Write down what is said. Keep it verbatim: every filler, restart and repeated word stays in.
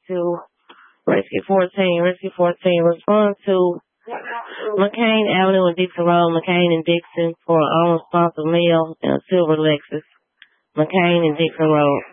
to Rescue fourteen. Rescue fourteen, respond to McCain Avenue and Dixon Road, McCain and Dixon for an unresponsive male in a silver Lexus. McCain and Dixon Road.